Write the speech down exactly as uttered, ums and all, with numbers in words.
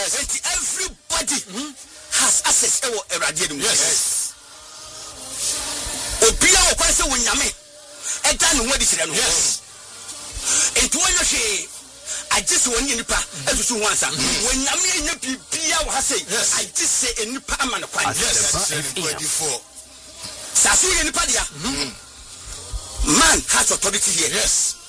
Yes. Everybody mm-hmm. has access to Eradium. Yes. Obia okwase wonyame. Eda no wadi sire no. Yes. Enti wonyo hwe agise wonye nipa esusu wansa. Wonyame enya bibia wo ha sei. Agise enipa ama no kwan. Yes. twenty-four. Sasu ye nipa dia. Man has authority here. Yes.